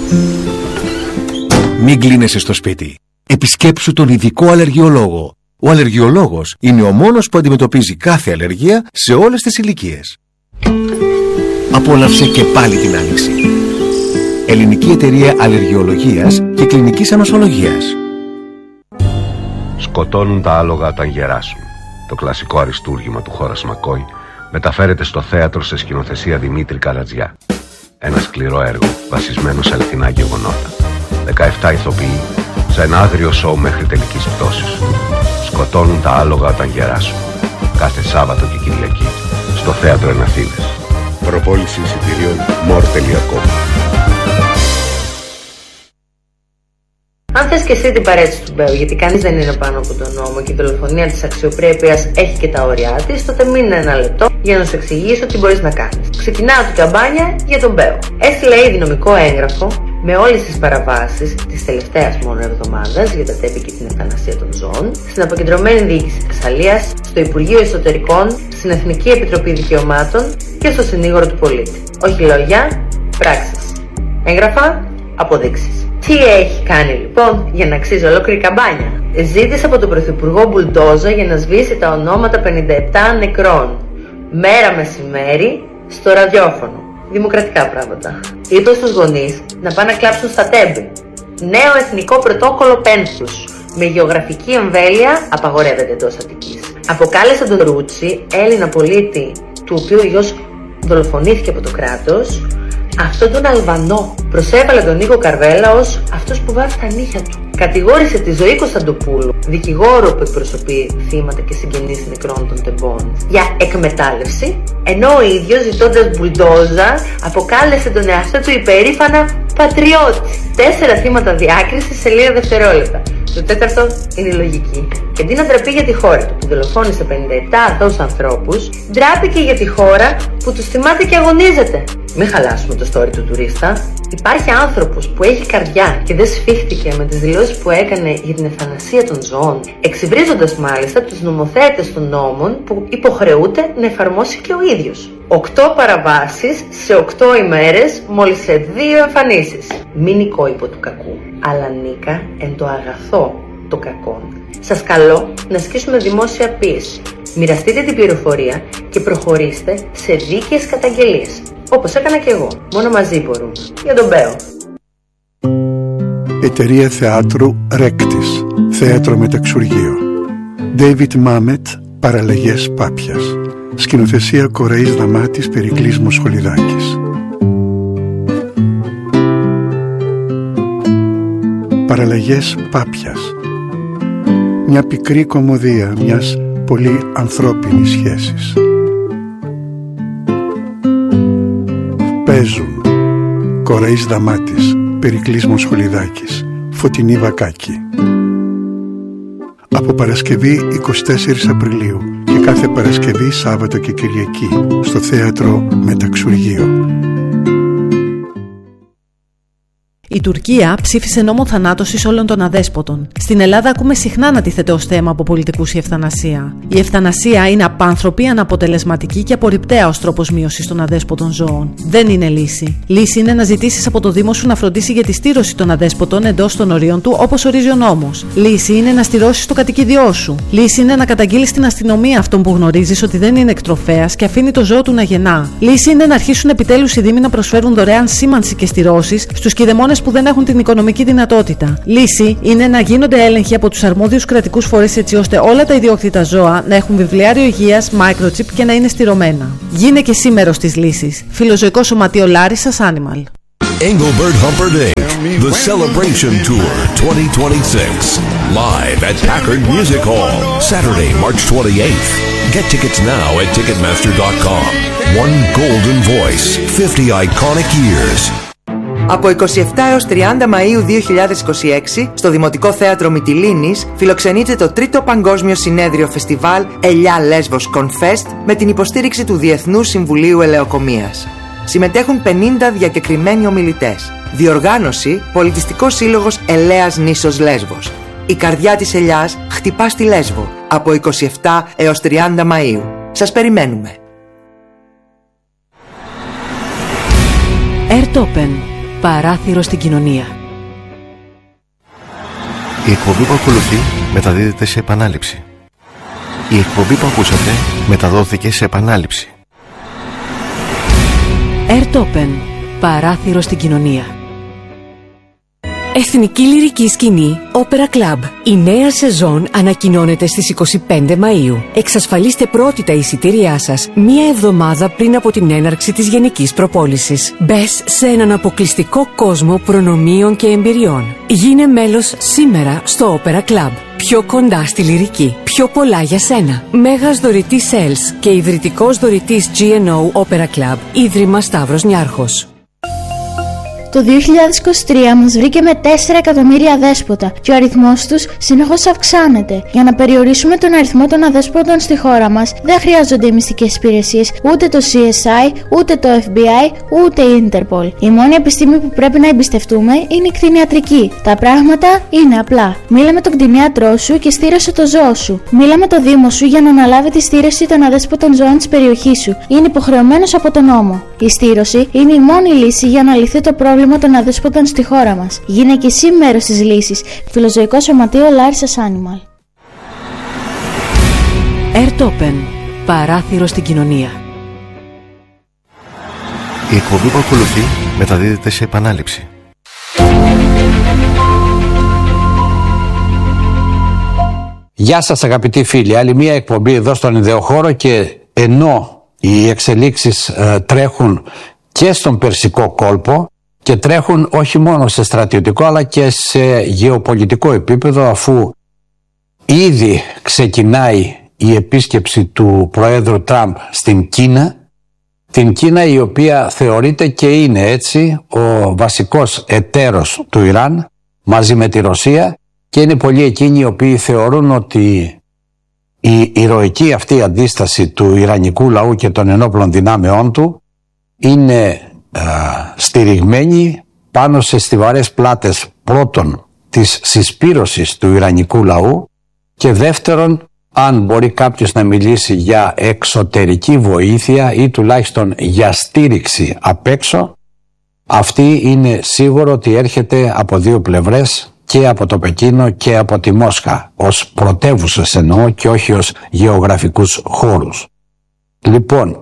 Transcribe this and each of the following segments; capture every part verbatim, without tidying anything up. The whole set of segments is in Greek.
Μην κλείνεσαι στο σπίτι. Επισκέψου τον ειδικό αλλεργιολόγο. Ο αλλεργιολόγος είναι ο μόνος που αντιμετωπίζει κάθε αλλεργία σε όλες τις ηλικίες. Απόλαυσε και πάλι την άνοιξη. Ελληνική Εταιρεία Αλλεργιολογίας και Κλινικής Ανοσολογίας. Σκοτώνουν τα άλογα όταν γεράσουν. Το κλασικό αριστούργημα του Χόρας Μακόι μεταφέρεται στο θέατρο σε σκηνοθεσία Δημήτρη Καρατζιά. Ένα σκληρό έργο βασισμένο σε αληθινά γεγονότα. δεκαεπτά ηθοποιοί σε ένα άγριο σοου μέχρι τελικής πτώσης. Σκοτώνουν τα άλογα όταν γεράσουν. Κάθε Σάββατο και Κυριακή στο θέατρο Εναθίδες. Προπόληση εισιτηρίων μορ τελεία κομ. Αν θες και εσύ την παρέτηση του Μπέου, γιατί κανείς δεν είναι πάνω από τον νόμο και η δολοφονία της αξιοπρέπειας έχει και τα όρια της, τότε μείνε ένα λεπτό για να σου εξηγήσω τι μπορείς να κάνεις. Ξεκινάω την καμπάνια για τον Μπέου. Έστειλα ήδη νομικό έγγραφο με όλες τις παραβάσεις της τελευταίας μόνο εβδομάδας για τα τέμπη και την ευθανασία των ζώων, στην Αποκεντρωμένη Διοίκηση Θεσσαλίας, στο Υπουργείο Εσωτερικών, στην Εθνική Επιτροπή Δικαιωμάτων και στο Συνήγορο του Πολίτη. Όχι λόγια, πράξεις. Έγγραφα, αποδείξεις. Τι έχει κάνει λοιπόν για να αξίζει ολόκληρη καμπάνια? Ζήτησε από τον Πρωθυπουργό μπουλντόζα για να σβήσει τα ονόματα πενήντα επτά νεκρών. Μέρα μεσημέρι στο ραδιόφωνο. Δημοκρατικά πράγματα. Είπε στους γονείς να πάνε να κλάψουν στα τέμπη. Νέο εθνικό πρωτόκολλο πένθους. Με γεωγραφική εμβέλεια απαγορεύεται εντός Αττικής. Αποκάλεσε τον Ρούτσι, Έλληνα πολίτη, του οποίου ο γιος δολοφονήθηκε από το κράτος, αυτόν τον Αλβανό. Προσέβαλε τον Νίκο Καρβέλα ως αυτός που βάφει τα νύχια του. Κατηγόρησε τη Ζωή Κωνσταντοπούλου, δικηγόρο που εκπροσωπεί θύματα και συγγενείς νεκρών των τεμπών, για εκμετάλλευση, ενώ ο ίδιος, ζητώντας μπουλντόζα, αποκάλεσε τον εαυτό του υπερήφανα πατριώτη. Τέσσερα θύματα διάκρισης σε λίγα δευτερόλεπτα. Το τέταρτο είναι η λογική. Και αντί να ντραπεί για τη χώρα του που δολοφόνησε πενήντα επτά αθώους ανθρώπους, ντράπηκε για τη χώρα που τους θυμάται και αγωνίζεται. Μην χαλάσουμε το story του τουρίστα. Υπάρχει άνθρωπος που έχει καρδιά και δεν σφίχτηκε με τις δηλώσεις που έκανε για την ευθανασία των ζώων, εξυβρίζοντας μάλιστα τους νομοθέτες των νόμων που υποχρεούται να εφαρμόσει και ο ίδιος. Οκτώ παραβάσεις σε οκτώ ημέρες, μόλις σε δύο εμφανίσεις. Μην νικώ υπό του κακού, αλλά νίκα εν το αγαθό το κακό. Σας καλώ να ασκήσουμε δημόσια πίεση. Μοιραστείτε την πληροφορία και προχωρήστε σε δίκαιες καταγγελίες. Όπως έκανα και εγώ. Μόνο μαζί μπορούμε. Για τον Μπέο. Εταιρεία θεάτρου Ρέκτης. Θέατρο Μεταξουργείο. David Mamet, Παραλλαγές Πάπιας. Σκηνοθεσία Κοραής Δαμάτης, Περικλής Μοσχολιδάκης. Παραλλαγές Πάπιας. Μια πικρή κωμωδία μιας πολύ ανθρώπινης σχέσης. Παίζουν Κοραής Δαμάτης, Περικλής Μοσχολιδάκης, Φωτεινή Βακάκη. Από Παρασκευή εικοστή τέταρτη Απριλίου και κάθε Παρασκευή, Σάββατο και Κυριακή στο Θέατρο Μεταξουργείο. Η Τουρκία ψήφισε νόμο θανάτωσης όλων των αδέσποτων. Στην Ελλάδα ακούμε συχνά να τίθεται ως θέμα από πολιτικούς η ευθανασία. Η ευθανασία είναι απάνθρωπη, αναποτελεσματική και απορριπταία ως τρόπος μείωσης των αδέσποτων ζώων. Δεν είναι λύση. Λύση είναι να ζητήσεις από το Δήμο σου να φροντίσει για τη στήρωση των αδέσποτων εντός των ορίων του, όπως ορίζει ο νόμος. Λύση είναι να στηρώσεις το κατοικίδιό σου. Λύση είναι να καταγγείλεις στην αστυνομία αυτόν που γνωρίζεις ότι δεν είναι εκτροφέας και αφήνει το ζώο του να γεννά. Λύση είναι να αρχίσουν επιτέλους οι Δήμοι να προσφέρουν δωρεάν σήμανση και στηρώσεις στους κηδεμόνες που δεν έχουν την οικονομική δυνατότητα. Λύση είναι να γίνονται έλεγχοι από τους αρμόδιους κρατικούς φορείς έτσι ώστε όλα τα ιδιόκτητα ζώα να έχουν βιβλιάριο υγείας, microchip και να είναι στηρωμένα. Γίνε και εσύ μέρος της λύσης. Φιλοζωικό Σωματείο Λάρισσας Animal. Engelbert Humperdinck, The Celebration Tour twenty twenty-six, live at Packard Music Hall, Saturday, March twenty-eighth. Get tickets now at ticketmaster dot com. One golden voice, fifty iconic years. Από εικοστή εβδόμη έως τριάντα Μαΐου δύο χιλιάδες είκοσι έξι, στο Δημοτικό Θέατρο Μυτιλήνης, φιλοξενείται το τρίτο Παγκόσμιο Συνέδριο Φεστιβάλ Ελιά Λέσβος Confest με την υποστήριξη του Διεθνούς Συμβουλίου Ελεοκομείας. Συμμετέχουν πενήντα διακεκριμένοι ομιλητές. Διοργάνωση Πολιτιστικός Σύλλογος Ελέας Νήσος Λέσβος. Η καρδιά της ελιάς χτυπά στη Λέσβο από εικοστή εβδόμη έως τριάντα Μαΐου. Σας περιμένουμε. Airtopen. παράθυρο στην κοινωνία. Η εκπομπή που ακολουθεί μεταδίδεται σε επανάληψη. Η εκπομπή που ακούσατε μεταδόθηκε σε επανάληψη. Airtopen, παράθυρο στην κοινωνία. Εθνική Λυρική Σκηνή Opera Club. Η νέα σεζόν ανακοινώνεται στις είκοσι πέντε Μαΐου. Εξασφαλίστε πρώτη τα εισιτήριά σας μία εβδομάδα πριν από την έναρξη της γενικής προπόλησης. Μπες σε έναν αποκλειστικό κόσμο προνομίων και εμπειριών. Γίνε μέλος σήμερα στο Opera Club. Πιο κοντά στη λυρική. Πιο πολλά για σένα. Μέγας δωρητής Sales και ιδρυτικός δωρητής τζι εν ο Opera Club. Ίδρυμα Σταύρος Νιάρχος. Το δύο χιλιάδες είκοσι τρία μας βρήκε με τέσσερα εκατομμύρια αδέσποτα και ο αριθμός τους συνεχώς αυξάνεται. Για να περιορίσουμε τον αριθμό των αδέσποτων στη χώρα μας, δεν χρειάζονται οι μυστικές υπηρεσίες, ούτε το σι ες άι, ούτε το εφ μπι άι, ούτε η Interpol. Η μόνη επιστήμη που πρέπει να εμπιστευτούμε είναι η κτηνιατρική. Τα πράγματα είναι απλά. Μίλα με τον κτηνίατρό σου και στήρωσε το ζώο σου. Μίλα με το Δήμο σου για να αναλάβει τη στήρωση των αδέσποτων ζώων της περιοχής σου. Είναι υποχρεωμένος από τον νόμο. Η στήρωση είναι η μόνη λύση για να λυθεί το πρόβλημα των αδέσποτων στη χώρα μας. Γίνε και εσύ μέρος της λύσης. Φιλοζωικό Σωματείο Larissa's Animal. Airtopen, παράθυρο στην κοινωνία. Η εκπομπή που ακολουθεί μεταδίδεται σε επανάληψη. Γεια σας αγαπητοί φίλοι, άλλη μια εκπομπή εδώ στον ιδεοχώρο και ενώ οι εξελίξεις ε, τρέχουν και στον Περσικό κόλπο και τρέχουν όχι μόνο σε στρατιωτικό αλλά και σε γεωπολιτικό επίπεδο, αφού ήδη ξεκινάει η επίσκεψη του Προέδρου Τραμπ στην Κίνα, την Κίνα η οποία θεωρείται και είναι έτσι ο βασικός εταίρος του Ιράν μαζί με τη Ρωσία, και είναι πολλοί εκείνοι οι οποίοι θεωρούν ότι η ηρωική αυτή αντίσταση του Ιρανικού λαού και των ενόπλων δυνάμεών του είναι α, στηριγμένη πάνω σε στιβαρές πλάτες, πρώτον της συσπήρωσης του Ιρανικού λαού και δεύτερον, αν μπορεί κάποιος να μιλήσει για εξωτερική βοήθεια ή τουλάχιστον για στήριξη απ' έξω, αυτή είναι σίγουρο ότι έρχεται από δύο πλευρές, και από το Πεκίνο και από τη Μόσχα, ως πρωτεύουσες εννοώ και όχι ως γεωγραφικούς χώρους. Λοιπόν,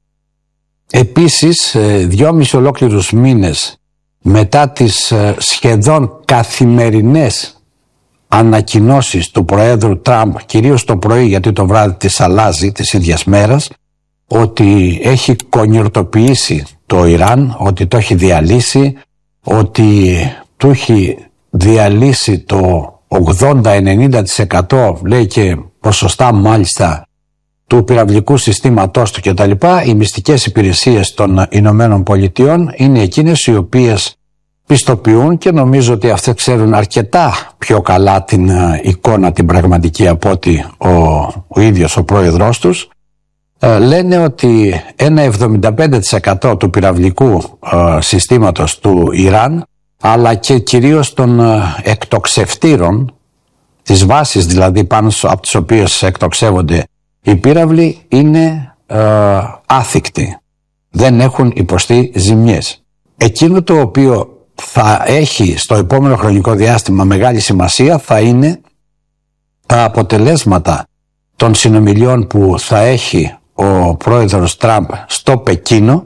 επίσης δυόμιση ολόκληρους μήνες μετά τις σχεδόν καθημερινές ανακοινώσεις του Προέδρου Τραμπ, κυρίως το πρωί γιατί το βράδυ της αλλάζει της ίδιας μέρας, ότι έχει κονιορτοποιήσει το Ιράν, ότι το έχει διαλύσει, ότι του έχει διαλύσει το ογδόντα με ενενήντα τοις εκατό, λέει και ποσοστά μάλιστα, του πυραυλικού συστήματός του κτλ. Οι μυστικές υπηρεσίες των Ηνωμένων Πολιτειών είναι εκείνες οι οποίες πιστοποιούν, και νομίζω ότι αυτές ξέρουν αρκετά πιο καλά την εικόνα την πραγματική από ότι ο, ο ίδιος ο πρόεδρος τους. Ε, λένε ότι ένα εβδομήντα πέντε τοις εκατό του πυραυλικού ε, συστήματος του Ιράν, αλλά και κυρίως των εκτοξευτήρων, τις βάσεις δηλαδή πάνω από τις οποίες εκτοξεύονται οι πύραυλοι, είναι ε, άθικτοι. Δεν έχουν υποστεί ζημιές. Εκείνο το οποίο θα έχει στο επόμενο χρονικό διάστημα μεγάλη σημασία θα είναι τα αποτελέσματα των συνομιλιών που θα έχει ο πρόεδρος Τραμπ στο Πεκίνο,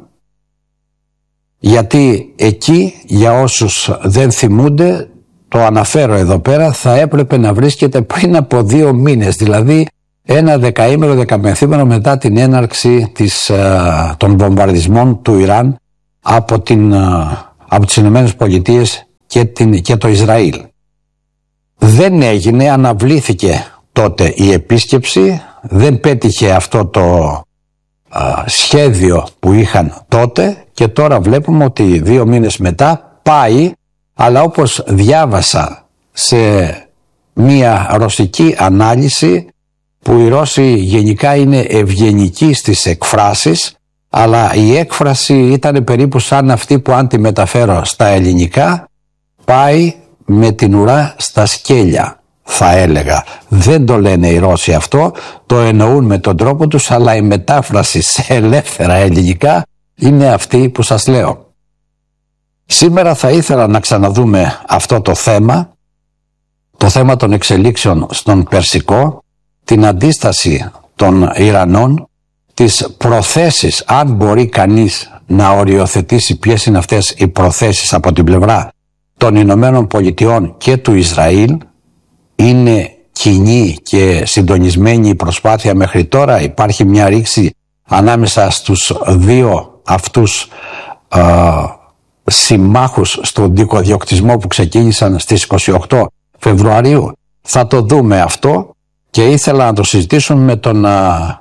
γιατί εκεί, για όσους δεν θυμούνται, το αναφέρω εδώ πέρα, θα έπρεπε να βρίσκεται πριν από δύο μήνες, δηλαδή ένα δεκαήμερο, δεκαπενθήμερο μετά την έναρξη της, των βομβαρδισμών του Ιράν από, την, από τις Ηνωμένες Πολιτείες και, την, και το Ισραήλ. Δεν έγινε, αναβλήθηκε τότε η επίσκεψη, δεν πέτυχε αυτό το σχέδιο που είχαν τότε, και τώρα βλέπουμε ότι δύο μήνες μετά πάει, αλλά όπως διάβασα σε μία ρωσική ανάλυση, που οι Ρώσοι γενικά είναι ευγενικοί στις εκφράσεις, αλλά η έκφραση ήταν περίπου σαν αυτή που, αν τη μεταφέρω στα ελληνικά, πάει με την ουρά στα σκέλια, θα έλεγα. Δεν το λένε οι Ρώσοι αυτό, το εννοούν με τον τρόπο τους, αλλά η μετάφραση σε ελεύθερα ελληνικά είναι αυτή που σας λέω. Σήμερα θα ήθελα να ξαναδούμε αυτό το θέμα, το θέμα των εξελίξεων στον Περσικό, την αντίσταση των Ιρανών, τις προθέσεις, αν μπορεί κανείς να οριοθετήσει ποιες είναι αυτές οι προθέσεις από την πλευρά των Ηνωμένων Πολιτειών και του Ισραήλ. Είναι κοινή και συντονισμένη η προσπάθεια μέχρι τώρα? Υπάρχει μια ρήξη ανάμεσα στους δύο αυτούς α, συμμάχους στον δικοδιοκτισμό που ξεκίνησαν στις είκοσι οκτώ Φεβρουαρίου? Θα το δούμε αυτό και ήθελα να το συζητήσουμε με τον α,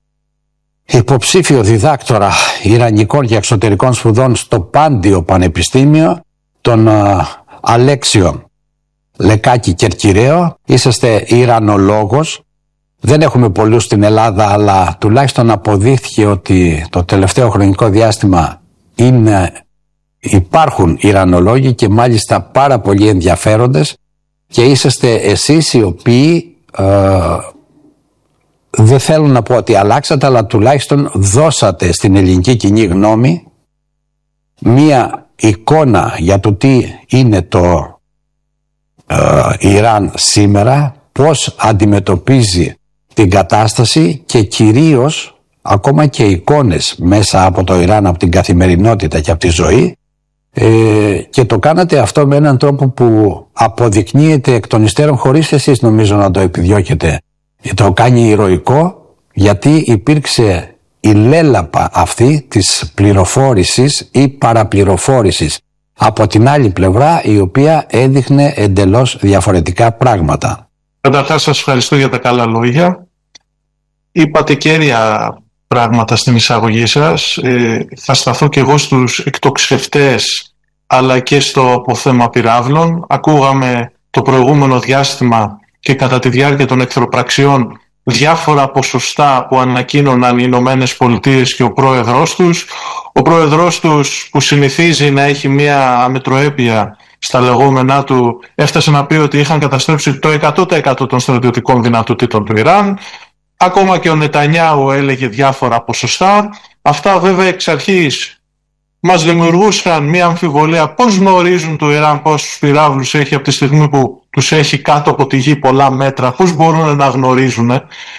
υποψήφιο διδάκτορα Ιρανικών και Εξωτερικών Σπουδών στο Πάντιο Πανεπιστήμιο, τον α, Αλέξιο Λεκάκη Κερκυραίο. Είσαστε Ιρανολόγος. Δεν έχουμε πολλούς στην Ελλάδα, αλλά τουλάχιστον αποδείχθηκε ότι το τελευταίο χρονικό διάστημα είναι, υπάρχουν Ιρανολόγοι και μάλιστα πάρα πολύ ενδιαφέροντες, και είσαστε εσείς οι οποίοι ε, δεν θέλω να πω ότι αλλάξατε, αλλά τουλάχιστον δώσατε στην ελληνική κοινή γνώμη μία εικόνα για το τι είναι το ε, Ιράν σήμερα, πώς αντιμετωπίζει την κατάσταση και κυρίως ακόμα και εικόνες μέσα από το Ιράν, από την καθημερινότητα και από τη ζωή, ε, και το κάνατε αυτό με έναν τρόπο που αποδεικνύεται εκ των υστέρων, χωρίς εσείς νομίζω να το επιδιώκετε. Το κάνει ηρωικό, γιατί υπήρξε η λέλαπα αυτή της πληροφόρησης ή παραπληροφόρησης από την άλλη πλευρά, η οποία έδειχνε εντελώς διαφορετικά πράγματα. Καταρχάς σας ευχαριστώ για τα καλά λόγια. Είπατε κέρια πράγματα στην εισαγωγή σας. Ε, θα σταθώ και εγώ στους εκτοξευτές, αλλά και στο αποθέμα πυράβλων. Ακούγαμε το προηγούμενο διάστημα και κατά τη διάρκεια των εχθροπραξιών διάφορα ποσοστά που ανακοίνωναν οι Ηνωμένες Πολιτείες και ο πρόεδρος τους. Ο πρόεδρος τους, που συνηθίζει να έχει μια αμετροέπεια στα λεγόμενά του, έφτασε να πει ότι είχαν καταστρέψει το εκατό τοις εκατό των στρατιωτικών δυνατοτήτων του Ιράν. Ακόμα και ο Νετανιάου έλεγε διάφορα ποσοστά. Αυτά βέβαια εξ αρχής μας δημιουργούσαν μια αμφιβολία πώς γνωρίζουν το Ιράν πόσους πυράβλους έχει από τη στιγμή που τους έχει κάτω από τη γη πολλά μέτρα, πώς μπορούν να γνωρίζουν.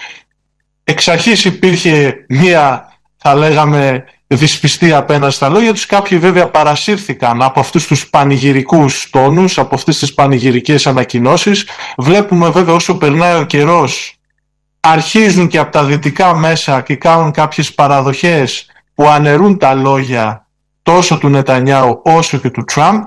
Εξ αρχής υπήρχε μια, θα λέγαμε, δυσπιστία απέναντι στα λόγια τους. Κάποιοι βέβαια παρασύρθηκαν από αυτούς τους πανηγυρικούς τόνους, από αυτές τις πανηγυρικές ανακοινώσεις. Βλέπουμε βέβαια όσο περνάει ο καιρός, αρχίζουν και από τα δυτικά μέσα και κάνουν κάποιες παραδοχές που αναιρούν τα λόγια τόσο του Νετανιάου όσο και του Τραμπ.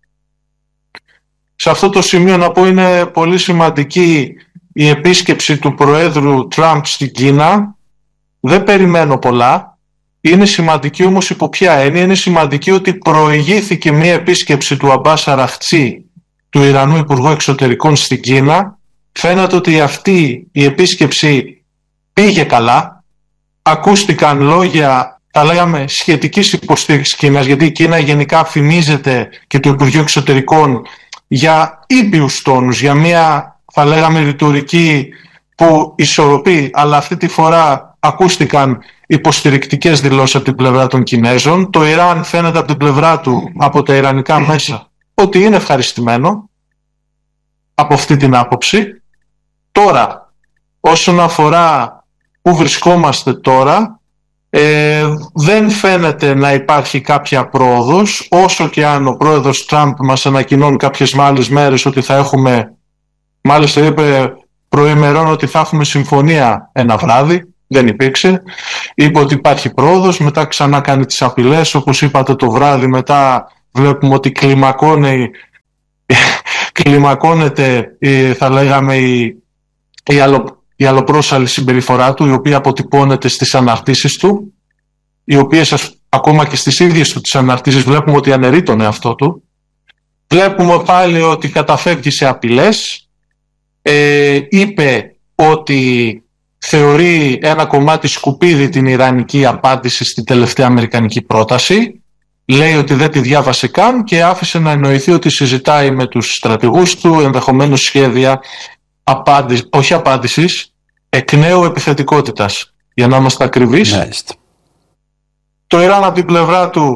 Σε αυτό το σημείο να πω είναι πολύ σημαντική η επίσκεψη του Προέδρου Τραμπ στην Κίνα. Δεν περιμένω πολλά. Είναι σημαντική όμως υπό ποια έννοια? Είναι σημαντική ότι προηγήθηκε μια επίσκεψη του Αμπάς Αραχτσί, του Ιρανού Υπουργού Εξωτερικών, στην Κίνα. Φαίνεται ότι αυτή η επίσκεψη πήγε καλά. Ακούστηκαν λόγια, θα λέγαμε, σχετικής υποστήριξης Κίνας, γιατί η Κίνα γενικά φημίζεται και το Υπουργείο Εξωτερικών για ήπιους τόνους, για μια, θα λέγαμε, ρητορική που ισορροπεί, αλλά αυτή τη φορά ακούστηκαν υποστηρικτικές δηλώσεις από την πλευρά των Κινέζων. Το Ιράν φαίνεται από την πλευρά του, από τα ιρανικά μέσα, ότι είναι ευχαριστημένο από αυτή την άποψη. Τώρα, όσον αφορά που βρισκόμαστε τώρα, ε, δεν φαίνεται να υπάρχει κάποια πρόοδος, όσο και αν ο πρόεδρος Τραμπ μας ανακοινώνει κάποιες άλλες μέρες ότι θα έχουμε, μάλιστα είπε προημερών ότι θα έχουμε συμφωνία ένα βράδυ. Δεν υπήρξε. Είπε ότι υπάρχει πρόοδος, μετά ξανά κάνει τις απειλές, όπως είπατε το βράδυ. Μετά βλέπουμε ότι κλιμακώνει, κλιμακώνεται, θα λέγαμε, η, η, αλλο, η αλλοπρόσαλη συμπεριφορά του, η οποία αποτυπώνεται στις αναρτήσεις του, οι οποίες ακόμα και στις ίδιες του τις αναρτήσεις βλέπουμε ότι αναιρεί τον εαυτό του. Βλέπουμε πάλι ότι καταφεύγει σε απειλές. Ε, είπε ότι θεωρεί ένα κομμάτι σκουπίδι την ιρανική απάντηση στην τελευταία αμερικανική πρόταση. Λέει ότι δεν τη διάβασε καν και άφησε να εννοηθεί ότι συζητάει με τους στρατηγούς του ενδεχομένως σχέδια απάντηση, όχι απάντησης, εκ νέου επιθετικότητας, για να είμαστε ακριβείς. Nice. Το Ιράν από την πλευρά του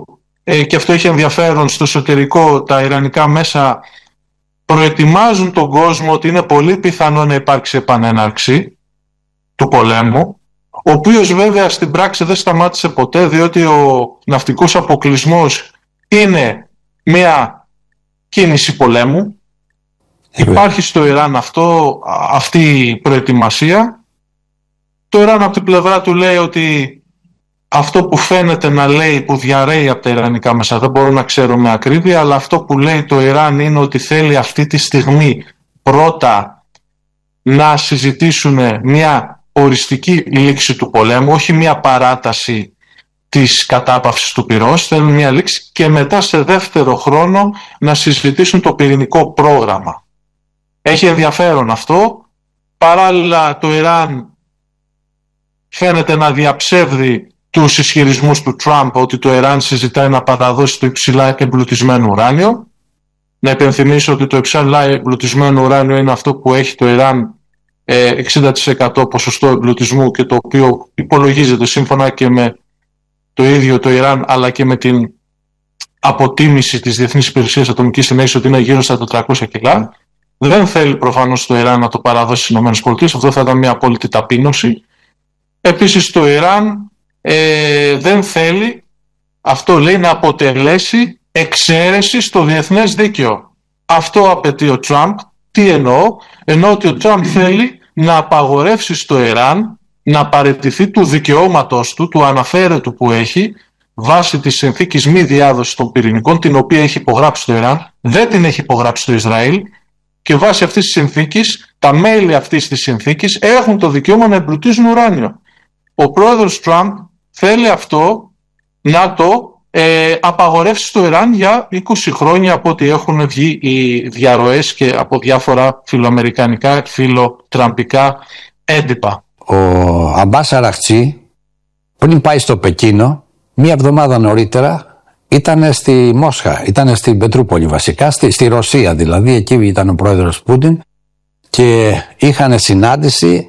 ε, και αυτό έχει ενδιαφέρον, στο εσωτερικό τα ιρανικά μέσα προετοιμάζουν τον κόσμο ότι είναι πολύ πιθανό να υπάρξει επανέναρξη του πολέμου, ο οποίος βέβαια στην πράξη δεν σταμάτησε ποτέ, διότι ο ναυτικός αποκλεισμός είναι μια κίνηση πολέμου. Υπάρχει στο Ιράν αυτό, αυτή η προετοιμασία. Το Ιράν από την πλευρά του λέει ότι αυτό που φαίνεται να λέει, που διαρρέει από τα ιρανικά μέσα, δεν μπορώ να ξέρω με ακρίβεια, αλλά αυτό που λέει το Ιράν είναι ότι θέλει αυτή τη στιγμή πρώτα να συζητήσουν μια οριστική λήξη του πολέμου, όχι μια παράταση της κατάπαυσης του πυρός, θέλουν μια λήξη, και μετά σε δεύτερο χρόνο να συζητήσουν το πυρηνικό πρόγραμμα. Έχει ενδιαφέρον αυτό. Παράλληλα το Ιράν φαίνεται να διαψεύδει τους ισχυρισμούς του Τραμπ ότι το Ιράν συζητάει να παραδώσει το υψηλά εμπλουτισμένο ουράνιο. Να υπενθυμίσω ότι το υψηλά εμπλουτισμένο ουράνιο είναι αυτό που έχει το Ιράν εξήντα τοις εκατό ποσοστό εμπλουτισμού και το οποίο υπολογίζεται σύμφωνα και με το ίδιο το Ιράν αλλά και με την αποτίμηση της Διεθνής Υπηρεσίας Ατομικής Ενέργειας ότι είναι γύρω στα τετρακόσια κιλά. Δεν θέλει προφανώς το Ιράν να το παραδώσει στις ΗΠΑ, αυτό θα ήταν μια απόλυτη ταπείνωση. Επίσης το Ιράν ε, δεν θέλει, αυτό λέει, να αποτελέσει εξαίρεση στο διεθνές δίκαιο. Αυτό απαιτεί ο Τραμπ. Τι εννοώ? Εννοώ ότι ο Τραμπ θέλει να απαγορεύσει στο Ιράν να παραιτηθεί του δικαιώματος του, του αναφέρετου που έχει, βάσει της συνθήκης μη διάδοσης των πυρηνικών, την οποία έχει υπογράψει το Ιράν, δεν την έχει υπογράψει το Ισραήλ, και βάσει αυτής της συνθήκης, τα μέλη αυτής της συνθήκης έχουν το δικαίωμα να εμπλουτίζουν ουράνιο. Ο πρόεδρος Τραμπ θέλει αυτό να το ε, απαγορεύσει στο Ιράν για είκοσι χρόνια, από ό,τι έχουν βγει οι διαρροές και από διάφορα φιλοαμερικανικά, φιλοτραμπικά έντυπα. Ο Αμπάς Αραχτσί πριν πάει στο Πεκίνο, μία εβδομάδα νωρίτερα ήταν στη Μόσχα, ήταν στην Πετρούπολη βασικά, στη, στη Ρωσία δηλαδή, εκεί ήταν ο πρόεδρος Πούτιν και είχαν συνάντηση.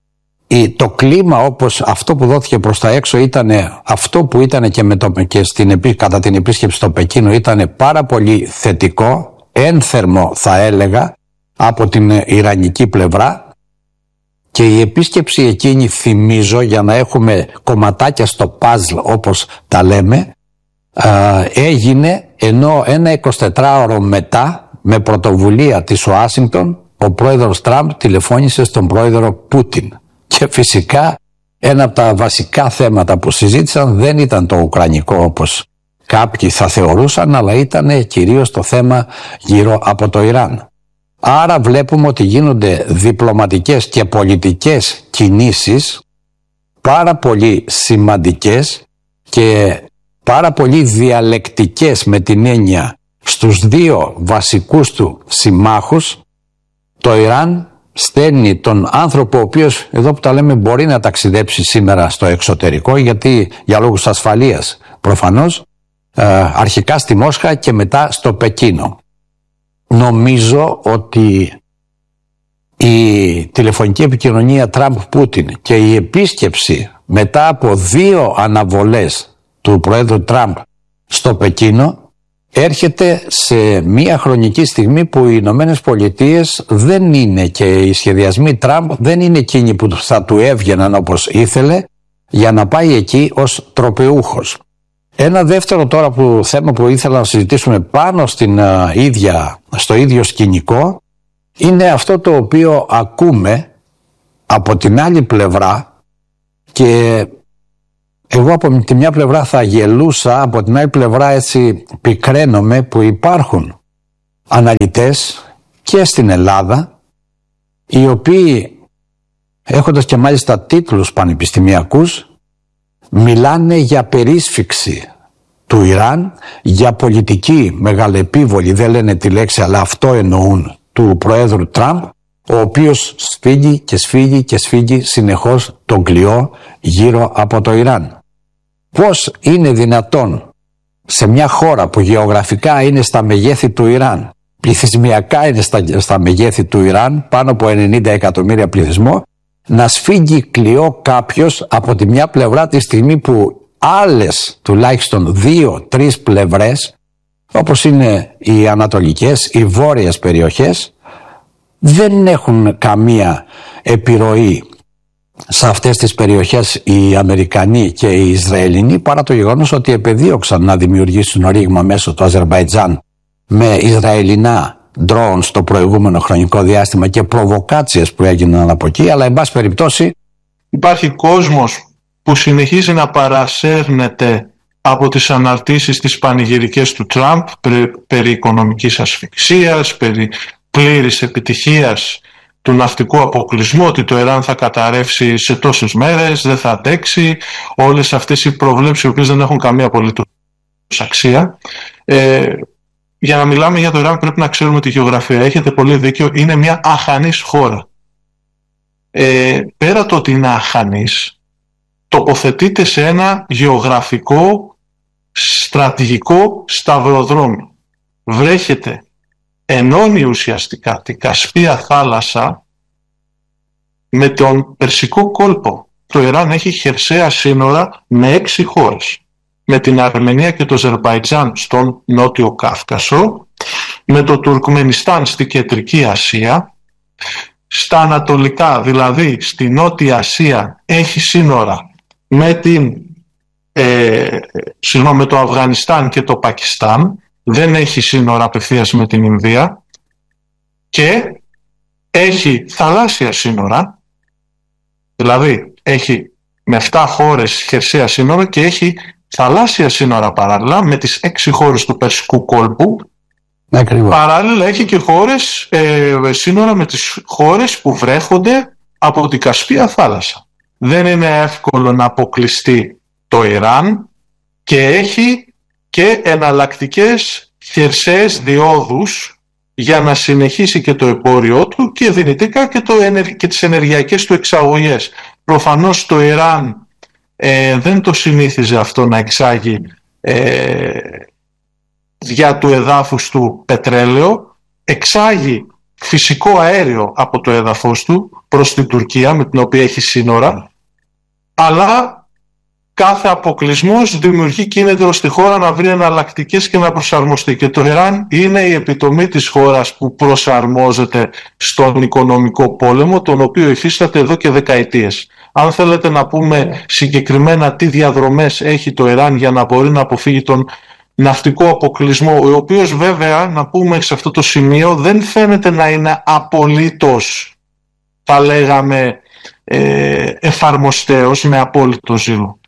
Το κλίμα όπως αυτό που δόθηκε προς τα έξω ήταν αυτό που ήταν και, με το, και στην, κατά την επίσκεψη στο Πεκίνο, ήταν πάρα πολύ θετικό, ένθερμο θα έλεγα, από την ιρανική πλευρά, και η επίσκεψη εκείνη, θυμίζω, για να έχουμε κομματάκια στο παζλ όπως τα λέμε, α, έγινε ενώ ένα εικοσιτετράωρο μετά, με πρωτοβουλία της Ουάσιγκτον, ο πρόεδρος Τραμπ τηλεφώνησε στον πρόεδρο Πούτιν. Και φυσικά ένα από τα βασικά θέματα που συζήτησαν δεν ήταν το ουκρανικό όπως κάποιοι θα θεωρούσαν, αλλά ήταν κυρίως το θέμα γύρω από το Ιράν. Άρα βλέπουμε ότι γίνονται διπλωματικές και πολιτικές κινήσεις πάρα πολύ σημαντικές και πάρα πολύ διαλεκτικές, με την έννοια στους δύο βασικούς του συμμάχους. Το Ιράν στέλνει τον άνθρωπο ο οποίος, εδώ που τα λέμε, μπορεί να ταξιδέψει σήμερα στο εξωτερικό, γιατί για λόγους ασφαλείας προφανώς, ε, αρχικά στη Μόσχα και μετά στο Πεκίνο. Νομίζω ότι η τηλεφωνική επικοινωνία Τραμπ-Πούτιν και η επίσκεψη μετά από δύο αναβολές του Προέδρου Τραμπ στο Πεκίνο έρχεται σε μια χρονική στιγμή που οι Ηνωμένες Πολιτείες δεν είναι, και οι σχεδιασμοί Τραμπ δεν είναι εκείνοι που θα του έβγαιναν όπως ήθελε για να πάει εκεί ως τροπεούχος. Ένα δεύτερο τώρα που, θέμα που ήθελα να συζητήσουμε πάνω στην, uh, ίδια, στο ίδιο σκηνικό, είναι αυτό το οποίο ακούμε από την άλλη πλευρά, και εγώ από τη μια πλευρά θα γελούσα, από την άλλη πλευρά έτσι πικραίνομαι που υπάρχουν αναλυτές και στην Ελλάδα, οι οποίοι, έχοντας και μάλιστα τίτλους πανεπιστημιακούς, μιλάνε για περίσφιξη του Ιράν, για πολιτική μεγαλεπίβολη, δεν λένε τη λέξη αλλά αυτό εννοούν, του Προέδρου Τραμπ, ο οποίος σφίγγει και σφίγγει και σφίγγει συνεχώς τον κλειό γύρω από το Ιράν. Πώς είναι δυνατόν σε μια χώρα που γεωγραφικά είναι στα μεγέθη του Ιράν, πληθυσμιακά είναι στα, στα μεγέθη του Ιράν, πάνω από ενενήντα εκατομμύρια πληθυσμό, να σφίγγει κλειό κάποιος από τη μια πλευρά τη στιγμή που άλλες τουλάχιστον δύο-τρεις πλευρές, όπως είναι οι ανατολικές, οι βόρειες περιοχές, δεν έχουν καμία επιρροή σε αυτές τις περιοχές οι Αμερικανοί και οι Ισραηλινοί, παρά το γεγονός ότι επεδίωξαν να δημιουργήσουν ρήγμα μέσω του Αζερμπαϊτζάν με Ισραηλινά ντρόουν στο προηγούμενο χρονικό διάστημα και προβοκάτσιες που έγιναν από εκεί, αλλά εν πάση περιπτώσει υπάρχει κόσμος που συνεχίζει να παρασέρνεται από τις αναρτήσεις τις πανηγυρικές του Τραμπ περί, περί οικονομικής ασφυξίας, περί πλήρης επιτυχίας του ναυτικού αποκλεισμού, ότι το Ιράν θα καταρρεύσει σε τόσες μέρες, δεν θα αντέξει, όλες αυτές οι προβλέψεις οι οποίες δεν έχουν καμία απολύτως αξία. Ε, για να μιλάμε για το Ιράν πρέπει να ξέρουμε τη γεωγραφία. Έχετε πολύ δίκιο, είναι μια αχανής χώρα. Ε, πέρα το ότι είναι αχανής, τοποθετείται σε ένα γεωγραφικό στρατηγικό σταυροδρόμι. Βρέχεται, ενώνει ουσιαστικά την Κασπία θάλασσα με τον Περσικό κόλπο. Το Ιράν έχει χερσαία σύνορα με έξι χώρες. Με την Αρμενία και το Αζερμπαϊτζάν στον Νότιο Κάφκασο, με το Τουρκμενιστάν στη Κεντρική Ασία, στα ανατολικά, δηλαδή στη Νότια Ασία, έχει σύνορα με, την, ε, συγγνώμη, με το Αφγανιστάν και το Πακιστάν, δεν έχει σύνορα απευθείας με την Ινδία και έχει θαλάσσια σύνορα, δηλαδή έχει με επτά χώρες χερσαία σύνορα και έχει θαλάσσια σύνορα παράλληλα με τις έξι χώρες του Περσικού κόλπου. Ακριβώς. Παράλληλα έχει και χώρες, ε, σύνορα με τις χώρες που βρέχονται από την Κασπία θάλασσα. Δεν είναι εύκολο να αποκλειστεί το Ιράν και έχει και εναλλακτικές χερσαίες διόδους για να συνεχίσει και το εμπόριό του και δυνητικά και, το, και τις ενεργειακές του εξαγωγές. Προφανώς το Ιράν ε, δεν το συνήθιζε αυτό να εξάγει ε, δια του εδάφους του πετρέλαιο, εξάγει φυσικό αέριο από το έδαφος του προς την Τουρκία με την οποία έχει σύνορα, αλλά κάθε αποκλεισμός δημιουργεί κίνητρο στη χώρα να βρει εναλλακτικές και να προσαρμοστεί. Και το Ιράν είναι η επιτομή της χώρας που προσαρμόζεται στον οικονομικό πόλεμο, τον οποίο υφίσταται εδώ και δεκαετίες. Αν θέλετε να πούμε συγκεκριμένα τι διαδρομές έχει το Ιράν για να μπορεί να αποφύγει τον ναυτικό αποκλεισμό, ο οποίος βέβαια, να πούμε σε αυτό το σημείο, δεν φαίνεται να είναι απολύτως, θα λέγαμε, ε, εφαρμοστέως με απόλυτο ζήλο.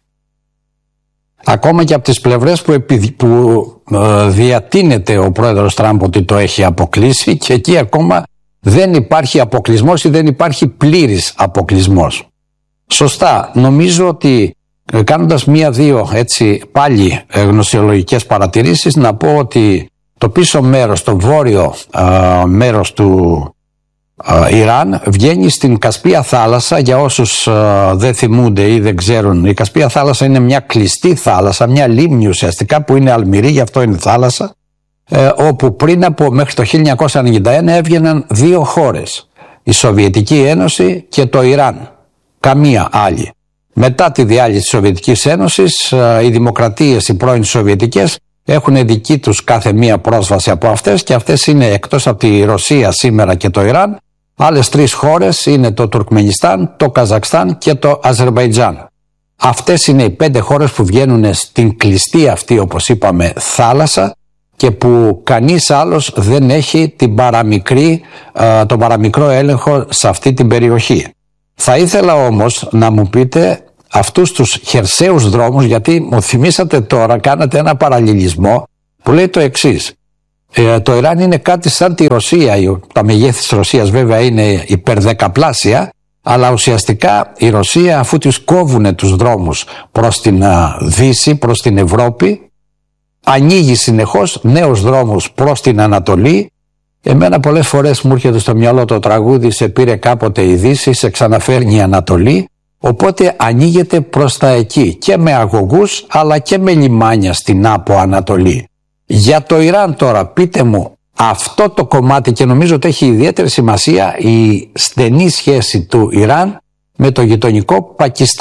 Ακόμα και από τις πλευρές που, επι, που ε, διατείνεται ο πρόεδρος Τραμπ ότι το έχει αποκλείσει, και εκεί ακόμα δεν υπάρχει αποκλεισμός ή δεν υπάρχει πλήρης αποκλεισμός. Σωστά, νομίζω ότι ε, κάνοντας μία-δύο έτσι πάλι ε, γνωσιολογικές παρατηρήσεις, να πω ότι το πίσω μέρος, το βόρειο ε, μέρος του ε, Ιράν βγαίνει στην Κασπία θάλασσα. Για όσους ε, δεν θυμούνται ή δεν ξέρουν, η Κασπία θάλασσα είναι μια κλειστή θάλασσα, μια λίμνη ουσιαστικά που είναι αλμυρή, γι' αυτό είναι θάλασσα, ε, όπου πριν από μέχρι το χίλια εννιακόσια ενενήντα ένα έβγαιναν δύο χώρες, η Σοβιετική Ένωση και το Ιράν, καμία άλλη. Μετά τη διάλυση της Σοβιετικής Ένωσης, ε, οι δημοκρατίες, οι πρώην Σοβιετικές, έχουν δική τους κάθε μία πρόσβαση από αυτές, και αυτές είναι, εκτός από τη Ρωσία σήμερα και το Ιράν, άλλες τρεις χώρες είναι το Τουρκμενιστάν, το Καζακστάν και το Αζερμπαϊτζάν. Αυτές είναι οι πέντε χώρες που βγαίνουν στην κλειστή αυτή, όπως είπαμε, θάλασσα, και που κανείς άλλος δεν έχει την παραμικρή, τον παραμικρό έλεγχο σε αυτή την περιοχή. Θα ήθελα όμως να μου πείτε αυτούς τους χερσαίους δρόμους, γιατί μου θυμήσατε τώρα, κάνατε ένα παραλληλισμό που λέει το εξής. Ε, το Ιράν είναι κάτι σαν τη Ρωσία, τα μεγέθη της Ρωσίας βέβαια είναι υπερδεκαπλάσια, αλλά ουσιαστικά η Ρωσία, αφού τους κόβουν τους δρόμους προς την α, Δύση, προς την Ευρώπη, ανοίγει συνεχώς νέους δρόμους προς την Ανατολή. Εμένα πολλές φορές μου έρχεται στο μυαλό το τραγούδι «Σε πήρε κάποτε η Δύση, σε ξαναφέρνει η Ανατολή». Οπότε ανοίγεται προς τα εκεί, και με αγωγούς αλλά και με λιμάνια στην Άπο Ανατολή. Για το Ιράν τώρα, πείτε μου αυτό το κομμάτι, και νομίζω ότι έχει ιδιαίτερη σημασία η στενή σχέση του Ιράν με το γειτονικό Πακιστάν.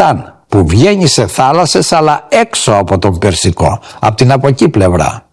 που βγαίνει σε θάλασσες αλλά έξω από τον Περσικό, από την από εκεί πλευρά.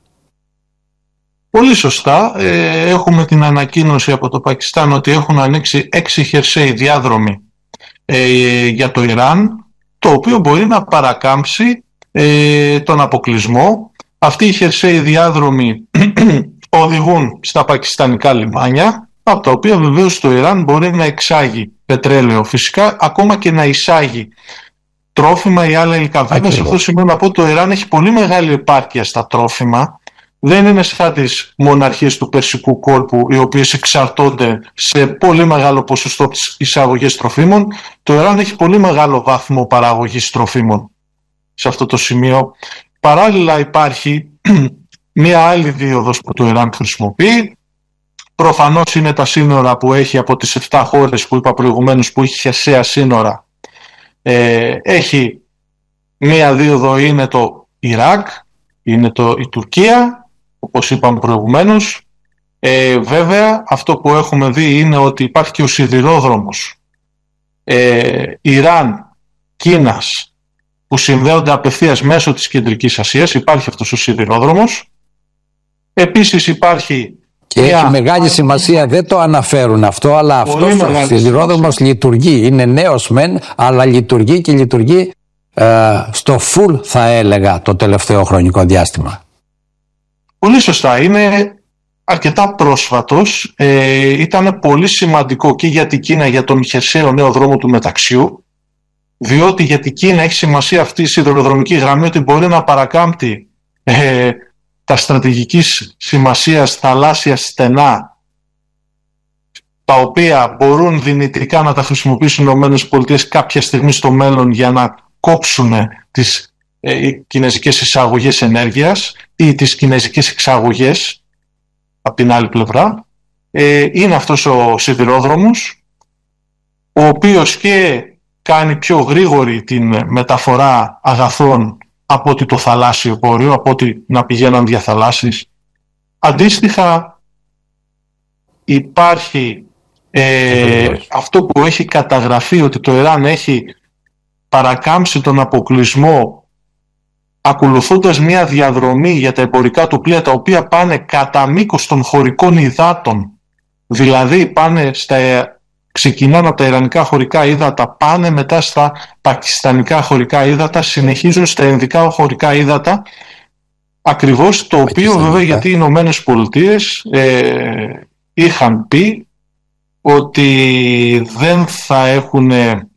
Πολύ σωστά. Ε, έχουμε την ανακοίνωση από το Πακιστάν ότι έχουν ανοίξει έξι χερσαίοι διάδρομοι ε, για το Ιράν, το οποίο μπορεί να παρακάμψει ε, τον αποκλεισμό. Αυτοί οι χερσαίοι διάδρομοι οδηγούν στα πακιστανικά λιμάνια, από τα οποία βεβαίως το Ιράν μπορεί να εξάγει πετρέλαιο φυσικά, ακόμα και να εισάγει τρόφιμα ή άλλα υλικά. Βέβαια, σε αυτό το σημείο να πω ότι το Ιράν έχει πολύ μεγάλη επάρκεια στα τρόφιμα. Δεν είναι σαν τις μοναρχίες του Περσικού κόλπου, οι οποίες εξαρτώνται σε πολύ μεγάλο ποσοστό τις εισαγωγές τροφίμων. Το Ιράν έχει πολύ μεγάλο βάθμο παραγωγής τροφίμων σε αυτό το σημείο. Παράλληλα υπάρχει μία άλλη δίωδος που το Ιράν χρησιμοποιεί. Προφανώς είναι τα σύνορα που έχει από τις επτά χώρες που είπα προηγουμένως, που έχει χερσαία σύνορα. Ε, έχει μία δίωδο, είναι το Ιράκ, είναι το, η Τουρκία, όπως είπαμε προηγουμένως. Ε, βέβαια αυτό που έχουμε δει είναι ότι υπάρχει και ο σιδηρόδρομος ε, Ιράν, Κίνας, που συνδέονται απευθείας μέσω της Κεντρικής Ασίας. Υπάρχει αυτός ο σιδηρόδρομος. Επίσης υπάρχει και μια... έχει μεγάλη σημασία, δεν το αναφέρουν αυτό, αλλά αυτός ο σιδηρόδρομος λειτουργεί. Είναι νέος μεν, αλλά λειτουργεί και λειτουργεί ε, στο full, θα έλεγα, το τελευταίο χρονικό διάστημα. Πολύ σωστά. Είναι αρκετά πρόσφατος. Ε, ήταν πολύ σημαντικό και για την Κίνα, για τον χερσαίο νέο δρόμο του μεταξιού, διότι για την Κίνα έχει σημασία αυτή η σιδηροδρομική γραμμή, ότι μπορεί να παρακάμπτει ε, τα στρατηγικής σημασίας θαλάσσια στενά, τα οποία μπορούν δυνητικά να τα χρησιμοποιήσουν οι ΗΠΑ κάποια στιγμή στο μέλλον για να κόψουν τις ε, κινέζικες εισαγωγές ενέργειας ή τις κινέζικες εξαγωγές από την άλλη πλευρά. Ε, είναι αυτός ο σιδηρόδρομος, ο οποίος και κάνει πιο γρήγορη την μεταφορά αγαθών από ότι το θαλάσσιο πόριο, από ότι να πηγαίναν διαθαλάσσεις. Αντίστοιχα υπάρχει ε, αυτό που έχει καταγραφεί, ότι το Ιράν έχει παρακάμψει τον αποκλεισμό ακολουθώντας μια διαδρομή για τα εμπορικά του πλοία, τα οποία πάνε κατά μήκος των χωρικών υδάτων, δηλαδή πάνε στα, ξεκινάνε από τα ιρανικά χωρικά ύδατα, πάνε μετά στα πακιστανικά χωρικά ύδατα, συνεχίζουν στα ινδικά χωρικά ύδατα, ακριβώς το οποίο βέβαια, γιατί οι Ηνωμένες Πολιτείες ε, είχαν πει ότι δεν θα έχουν,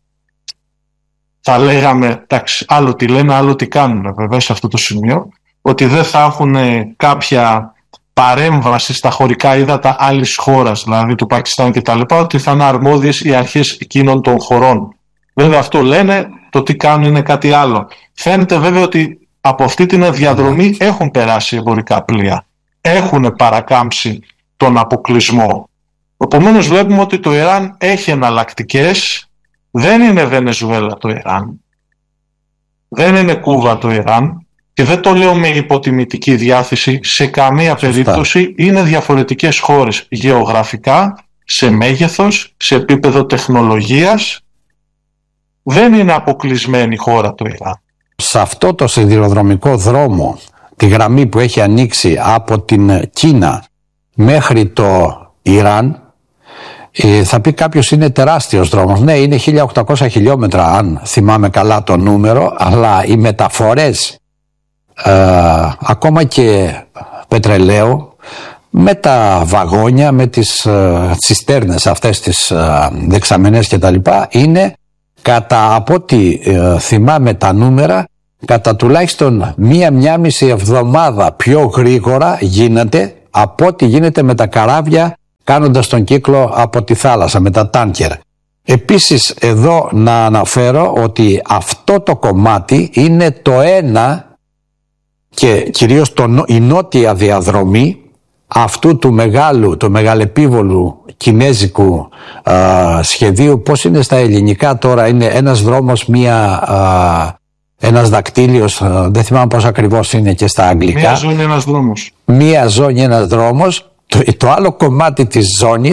θα λέγαμε, εντάξει, άλλο τι λένε, άλλο τι κάνουν βέβαια σε αυτό το σημείο, ότι δεν θα έχουν κάποια παρέμβαση στα χωρικά ύδατα άλλης χώρας, δηλαδή του Πακιστάν και τα λοιπά, ότι θα είναι αρμόδιες οι αρχές εκείνων των χωρών. Βέβαια αυτό λένε, το τι κάνουν είναι κάτι άλλο. Φαίνεται βέβαια ότι από αυτή την διαδρομή έχουν περάσει εμπορικά πλοία, έχουν παρακάμψει τον αποκλεισμό. Επομένως βλέπουμε ότι το Ιράν έχει εναλλακτικές. Δεν είναι Βενεζουέλα το Ιράν, δεν είναι Κούβα το Ιράν, και δεν το λέω με υποτιμητική διάθεση σε καμία περίπτωση. Είναι διαφορετικές χώρες γεωγραφικά, σε μέγεθος, σε επίπεδο τεχνολογίας. Δεν είναι αποκλεισμένη χώρα το Ιράν. Σε αυτό το σιδηροδρομικό δρόμο, τη γραμμή που έχει ανοίξει από την Κίνα μέχρι το Ιράν, ε, θα πει κάποιος είναι τεράστιος δρόμος. Ναι, είναι χίλια οκτακόσια χιλιόμετρα αν θυμάμαι καλά το νούμερο, αλλά οι μεταφορές ε, ακόμα και πετρελαίου με τα βαγόνια, με τις ε, τσιστέρνες αυτές τις ε, δεξαμενές και τα λοιπά, είναι κατά, από ό,τι ε, θυμάμαι τα νούμερα, κατά τουλάχιστον μία μία μισή εβδομάδα πιο γρήγορα γίνεται από ό,τι γίνεται με τα καράβια κάνοντας τον κύκλο από τη θάλασσα, με τα τάνκερ. Επίσης εδώ να αναφέρω ότι αυτό το κομμάτι είναι το ένα, και κυρίως το, η νότια διαδρομή αυτού του μεγάλου, του μεγαλεπίβολου κινέζικου α, σχεδίου. Πώς είναι στα ελληνικά τώρα? Είναι ένας δρόμος, μία, α, ένας δακτύλιος, α, δεν θυμάμαι πώς ακριβώς είναι και στα αγγλικά. Μία ζώνη, ένας δρόμος. Μία ζώνη, ένας δρόμος. Το, το άλλο κομμάτι της ζώνης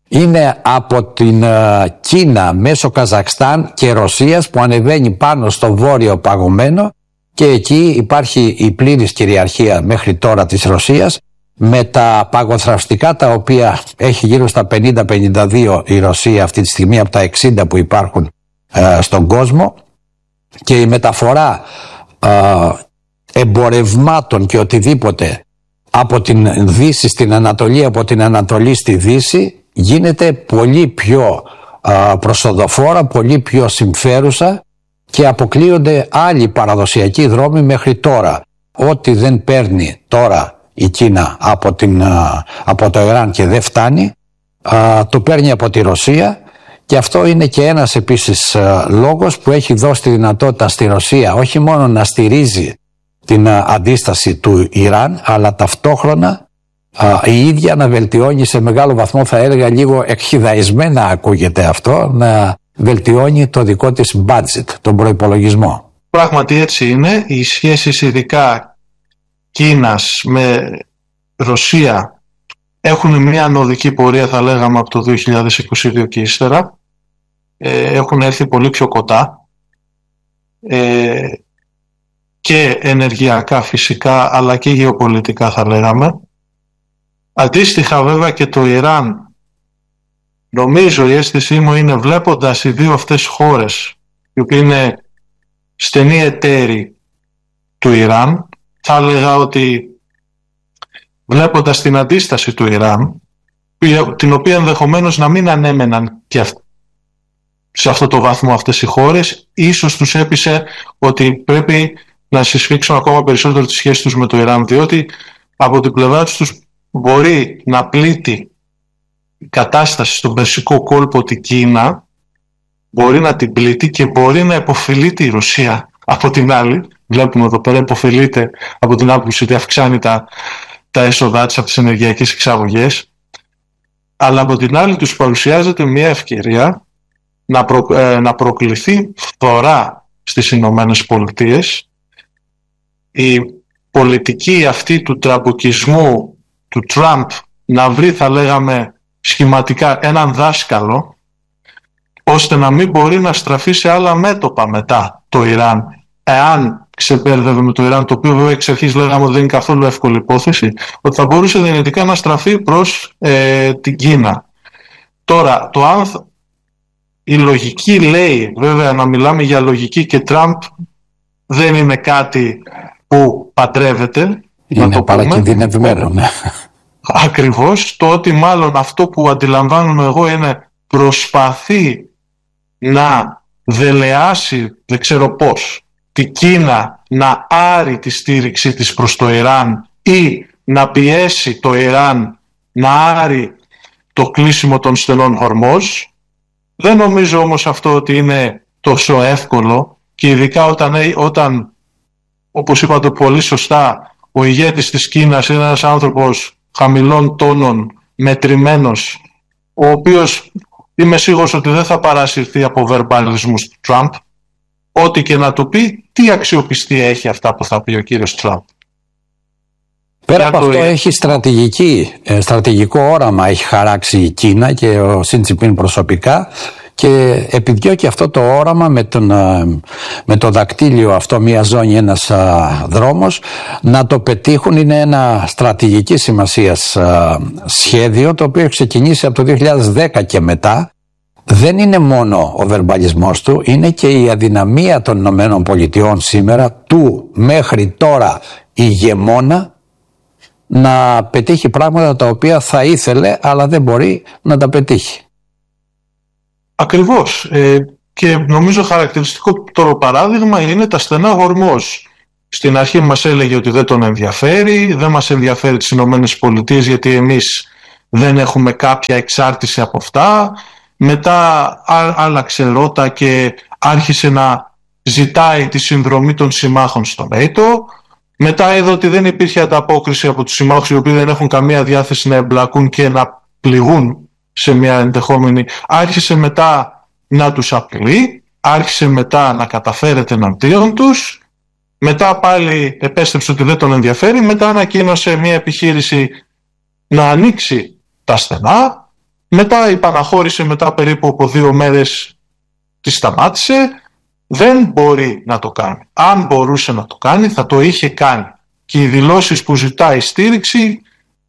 είναι από την Κίνα μέσω Καζακστάν και Ρωσίας που ανεβαίνει πάνω στο βόρειο παγωμένο, και εκεί υπάρχει η πλήρης κυριαρχία μέχρι τώρα της Ρωσίας, με τα παγοθραυστικά τα οποία έχει γύρω στα πενήντα πενήντα δύο η Ρωσία αυτή τη στιγμή από τα εξήντα που υπάρχουν ε, στον κόσμο, και η μεταφορά ε, εμπορευμάτων και οτιδήποτε από την Δύση στην Ανατολή, από την Ανατολή στη Δύση γίνεται πολύ πιο ε, προσοδοφόρα, πολύ πιο συμφέρουσα, και αποκλείονται άλλοι παραδοσιακοί δρόμοι μέχρι τώρα. Ό,τι δεν παίρνει τώρα η Κίνα από, την, από το Ιράν και δεν φτάνει, το παίρνει από τη Ρωσία, και αυτό είναι και ένας επίσης λόγος που έχει δώσει τη δυνατότητα στη Ρωσία όχι μόνο να στηρίζει την αντίσταση του Ιράν, αλλά ταυτόχρονα η ίδια να βελτιώνει σε μεγάλο βαθμό, θα έλεγα λίγο εκχυδαισμένα ακούγεται αυτό, να βελτιώνει το δικό της budget, τον προϋπολογισμό. Πράγματι έτσι είναι. Οι σχέσεις ειδικά Κίνας με Ρωσία έχουν μια ανωδική πορεία, θα λέγαμε, από το δύο χιλιάδες είκοσι δύο και ύστερα. Ε, έχουν έρθει πολύ πιο κοντά, ε, και ενεργειακά φυσικά, αλλά και γεωπολιτικά, θα λέγαμε. Αντίστοιχα βέβαια και το Ιράν, νομίζω η αίσθησή μου είναι, βλέποντας οι δύο αυτές χώρες, οι οποίοι είναι στενοί εταίροι του Ιράν, θα έλεγα ότι βλέποντας την αντίσταση του Ιράν, την οποία ενδεχομένως να μην ανέμεναν και σε αυτό το βαθμό αυτές οι χώρες, ίσως τους έπεισε ότι πρέπει να συσφίξουν ακόμα περισσότερο τις σχέσεις τους με το Ιράν, διότι από την πλευρά τους μπορεί να πλήττει η κατάσταση στον Περσικό κόλπο την Κίνα, μπορεί να την πλήττει και μπορεί να υποφελείται η Ρωσία από την άλλη. Βλέπουμε εδώ πέρα υποφελείται από την άποψη ότι αυξάνει τα, τα έσοδά της από τις ενεργειακές εξαγωγές, αλλά από την άλλη τους παρουσιάζεται μια ευκαιρία να, προ, ε, να προκληθεί φθορά στις Ηνωμένες Πολιτείες. Η πολιτική αυτή του τραμπουκισμού του Τραμπ να βρει, θα λέγαμε σχηματικά, έναν δάσκαλο, ώστε να μην μπορεί να στραφεί σε άλλα μέτωπα μετά το Ιράν, εάν ξεπέρδευε με το Ιράν, το οποίο βέβαια εξ αρχής λέγαμε ότι δεν είναι καθόλου εύκολη υπόθεση, ότι θα μπορούσε δυνητικά να στραφεί προς ε, την Κίνα. Τώρα, το αν η λογική λέει, βέβαια να μιλάμε για λογική και Τραμπ δεν είναι κάτι που παντρεύεται. Είναι παρακινδυνευμένο, ναι. Ακριβώς, το ότι μάλλον αυτό που αντιλαμβάνομαι εγώ είναι προσπαθεί να δελεάσει, δεν ξέρω πώς, την Κίνα να άρει τη στήριξή της προς το Ιράν ή να πιέσει το Ιράν να άρει το κλείσιμο των στενών Χορμόζ. Δεν νομίζω όμως αυτό ότι είναι τόσο εύκολο, και ειδικά όταν, όταν όπως είπατε πολύ σωστά, ο ηγέτης της Κίνας είναι ένας άνθρωπος χαμηλών τόνων, μετρημένος, ο οποίος είμαι σίγουρος ότι δεν θα παρασυρθεί από βερμπαλισμούς του Τραμπ. Ό,τι και να του πει, τι αξιοπιστία έχει αυτά που θα πει ο κύριος Τραμπ. Πέρα από αυτό έχει στρατηγική, στρατηγικό όραμα έχει χαράξει η Κίνα και ο Σι Τζινπίνγκ προσωπικά, και επιδιώκει αυτό το όραμα με, τον, με το δακτύλιο αυτό, μία ζώνη, ένας α, δρόμος, να το πετύχουν. Είναι ένα στρατηγική σημασίας α, σχέδιο, το οποίο έχει ξεκινήσει από το δύο χιλιάδες δέκα και μετά. Δεν είναι μόνο ο βερμπαλισμός του, είναι και η αδυναμία των Ηνωμένων Πολιτειών σήμερα, του μέχρι τώρα ηγεμόνα, να πετύχει πράγματα τα οποία θα ήθελε αλλά δεν μπορεί να τα πετύχει. Ακριβώς. Ε, και νομίζω χαρακτηριστικό το παράδειγμα είναι τα στενά Χορμόζ. Στην αρχή μας έλεγε ότι δεν τον ενδιαφέρει, δεν μας ενδιαφέρει τις Ηνωμένες Πολιτείες γιατί εμείς δεν έχουμε κάποια εξάρτηση από αυτά. Μετά άλλαξε ρότα και άρχισε να ζητάει τη συνδρομή των συμμάχων στο ΝΑΤΟ. Μετά είδε ότι δεν υπήρχε ανταπόκριση από τους συμμάχους, οι οποίοι δεν έχουν καμία διάθεση να εμπλακούν και να πληγούν σε μια ενδεχόμενη. Άρχισε μετά να τους απειλεί, άρχισε μετά να καταφέρεται εναντίον τους. Μετά πάλι επέστρεψε ότι δεν τον ενδιαφέρει. Μετά ανακοίνωσε μια επιχείρηση να ανοίξει τα στενά. Μετά υπαναχώρησε, μετά περίπου από δύο μέρες τη σταμάτησε. Δεν μπορεί να το κάνει. Αν μπορούσε να το κάνει, θα το είχε κάνει. Και οι δηλώσεις που ζητάει στήριξη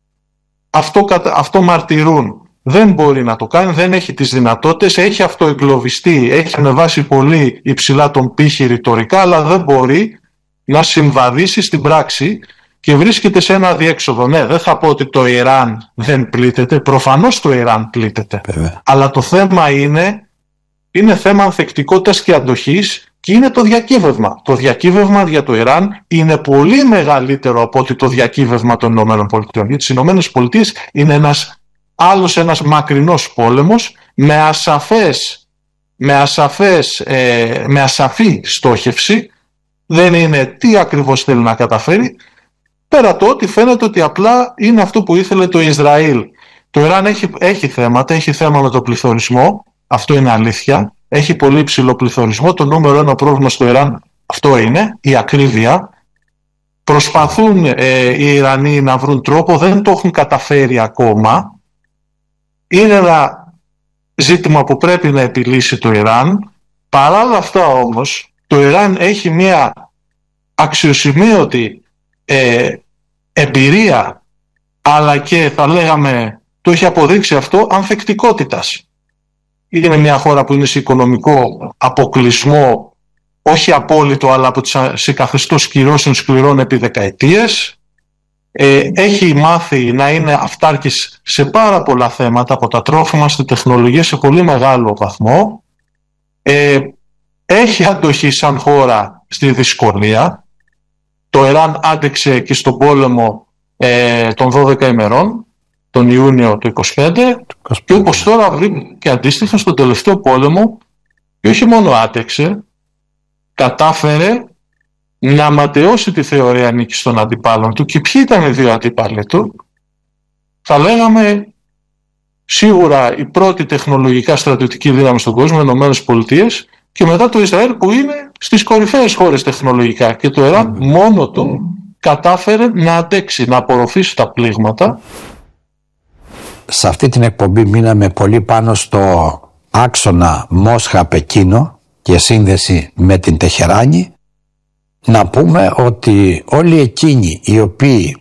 αυτό, αυτό μαρτυρούν. Δεν μπορεί να το κάνει, δεν έχει τις δυνατότητες, έχει αυτοεγκλωβιστεί, έχει ανεβάσει πολύ υψηλά τον πύχη ρητορικά, αλλά δεν μπορεί να συμβαδίσει στην πράξη και βρίσκεται σε ένα αδιέξοδο. Ναι, δεν θα πω ότι το Ιράν δεν πλήττεται, προφανώς το Ιράν πλήττεται. Βέβαια. Αλλά το θέμα είναι, είναι θέμα ανθεκτικότητας και αντοχής και είναι το διακύβευμα. Το διακύβευμα για το Ιράν είναι πολύ μεγαλύτερο από ότι το διακύβευμα των ΗΠΑ. Για τις ΗΠΑ είναι ένας άλλος ένας μακρινός πόλεμος με ασαφές, με ασαφές, ε, με ασαφή στόχευση. Δεν είναι τι ακριβώς θέλει να καταφέρει. Πέρα το ότι φαίνεται ότι απλά είναι αυτό που ήθελε το Ισραήλ. Το Ιράν έχει, έχει θέματα, έχει θέμα με το πληθωρισμό, αυτό είναι αλήθεια. Έχει πολύ ψηλό πληθωρισμό. Το νούμερο ένα πρόβλημα στο Ιράν αυτό είναι, η ακρίβεια. Προσπαθούν ε, οι Ιρανοί να βρουν τρόπο, δεν το έχουν καταφέρει ακόμα. Είναι ένα ζήτημα που πρέπει να επιλύσει το Ιράν. Παρά όλα αυτά όμως, το Ιράν έχει μια αξιοσημείωτη ε, εμπειρία, αλλά και θα λέγαμε, το έχει αποδείξει αυτό, ανθεκτικότητας. Είναι μια χώρα που είναι σε οικονομικό αποκλεισμό, όχι απόλυτο, αλλά από σε καθεστώς κυρώσεων σκληρών επί δεκαετίες. Ε, έχει μάθει να είναι αυτάρκης σε πάρα πολλά θέματα, από τα τρόφιμα στη τεχνολογία, σε πολύ μεγάλο βαθμό. Ε, έχει αντοχή σαν χώρα στη δυσκολία. Το Ιράν άντεξε και στον πόλεμο ε, των δώδεκα ημερών, τον Ιούνιο του είκοσι πέντε, και όπως τώρα βρει και αντίστοιχα στον τελευταίο πόλεμο, και όχι μόνο άτεξε, κατάφερε να ματαιώσει τη θεωρία νίκης των αντιπάλων του. Και ποιοι ήταν οι δύο αντίπαλοι του? Θα λέγαμε σίγουρα η πρώτη τεχνολογικά στρατιωτική δύναμη στον κόσμο, οι Ηνωμένες Πολιτείες, και μετά το Ισραήλ που είναι στις κορυφαίες χώρες τεχνολογικά, και το Ιράν mm. μόνο του κατάφερε να αντέξει, να απορροφήσει τα πλήγματα. Σε αυτή την εκπομπή μείναμε πολύ πάνω στο άξονα Μόσχα-Πεκίνο και σύνδεση με την Τεχεράνη. Να πούμε ότι όλοι εκείνοι οι οποίοι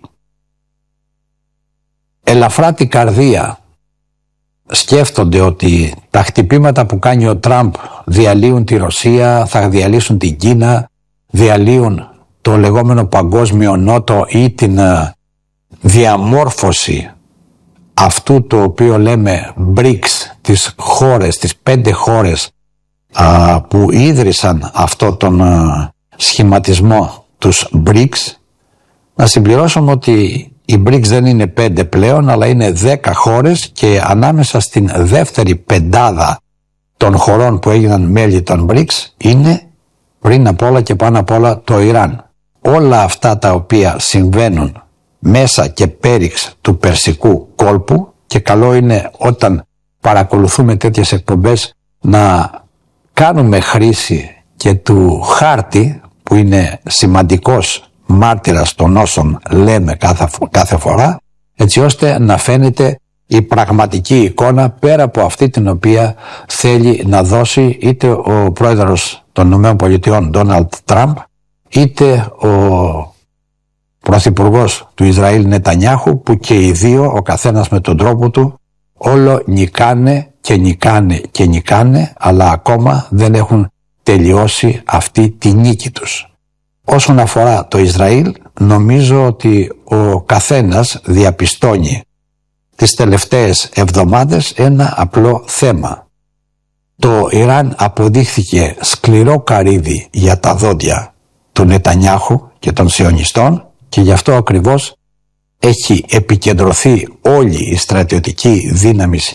ελαφρά την καρδία σκέφτονται ότι τα χτυπήματα που κάνει ο Τραμπ διαλύουν τη Ρωσία, θα διαλύσουν την Κίνα, διαλύουν το λεγόμενο παγκόσμιο νότο ή την διαμόρφωση αυτού το οποίο λέμε μπρικς, τις χώρες, τις πέντε χώρες α, που ίδρυσαν αυτό τον α, σχηματισμό, τους μπρικς. Να συμπληρώσουμε ότι οι μπρικς δεν είναι πέντε πλέον, αλλά είναι δέκα χώρες, και ανάμεσα στην δεύτερη πεντάδα των χωρών που έγιναν μέλη των μπρικς είναι πριν απ' όλα και πάνω απ' όλα το Ιράν. Όλα αυτά τα οποία συμβαίνουν μέσα και πέριξ του Περσικού κόλπου, και καλό είναι όταν παρακολουθούμε τέτοιες εκπομπές να κάνουμε χρήση και του χάρτη, που είναι σημαντικός μάρτυρας των όσων λέμε κάθε, κάθε φορά, έτσι ώστε να φαίνεται η πραγματική εικόνα πέρα από αυτή την οποία θέλει να δώσει είτε ο πρόεδρος των ΗΠΑ Ντόναλντ Τραμπ, είτε ο πρωθυπουργός του Ισραήλ Νετανιάχου, που και οι δύο, ο καθένας με τον τρόπο του, όλο νικάνε και νικάνε και νικάνε, αλλά ακόμα δεν έχουν τελειώσει αυτή τη νίκη τους. Όσον αφορά το Ισραήλ, νομίζω ότι ο καθένας διαπιστώνει τις τελευταίες εβδομάδες ένα απλό θέμα. Το Ιράν αποδείχθηκε σκληρό καρύδι για τα δόντια του Νετανιάχου και των σιωνιστών, και γι' αυτό ακριβώς έχει επικεντρωθεί όλη η στρατιωτική δύναμη